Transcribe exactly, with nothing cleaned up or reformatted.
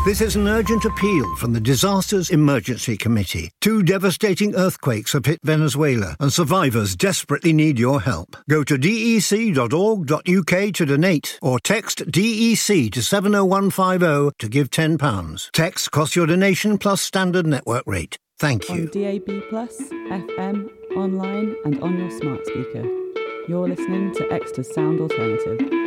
This is an urgent appeal from the Disasters Emergency Committee. Two devastating earthquakes have hit Venezuela, and survivors desperately need your help. Go to d e c dot org dot u k to donate, or text D E C to seven oh one five oh to give ten pounds. Text costs your donation plus standard network rate. Thank you. On D A B plus, F M, online and on your smart speaker. You're listening to Exeter's Sound Alternative.